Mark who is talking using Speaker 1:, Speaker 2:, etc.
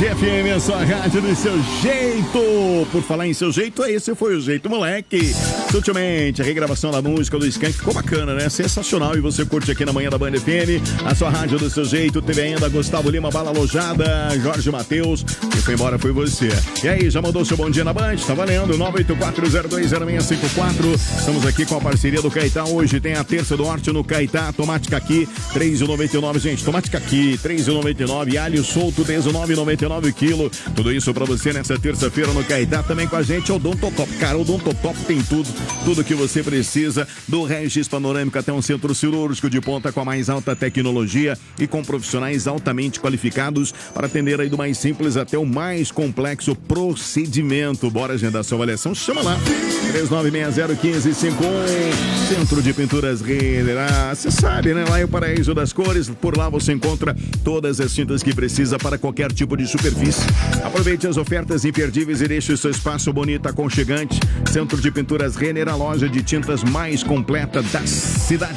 Speaker 1: Tarde FM, a sua rádio do seu jeito. Por falar em seu jeito, esse foi o jeito, moleque. Sutilmente, a regravação da música do Skank ficou bacana, né? Sensacional. E você curte aqui na manhã da Band FM, a sua rádio do seu jeito. Teve ainda Gustavo Lima, Bala Lojada, Jorge Matheus. E foi embora, foi você. E aí, já mandou seu bom dia na Band? Tá valendo, 984020654. Estamos aqui com a parceria do Caetá. Hoje tem a terça do Horte no Caetá. Tomate caqui, R$3,99. Gente, tomate caqui, R$3,99. Alho solto, R$19,99 o quilo. Tudo isso pra você nessa terça-feira no Caetá. Também com a gente, Odontotop. Cara, Odontotop tem tudo que você precisa, do Regis Panorâmico até um centro cirúrgico de ponta com a mais alta tecnologia e com profissionais altamente qualificados para atender aí do mais simples até o mais complexo procedimento. Bora agendar sua avaliação? Chama lá, 3960-1551, Centro de Pinturas Renner. Você sabe, né? Lá é o paraíso das cores. Por lá você encontra todas as tintas que precisa para qualquer tipo de superfície. Aproveite as ofertas imperdíveis e deixe o seu espaço bonito, aconchegante. Centro de Pinturas Renner, a loja de tintas mais completa da cidade.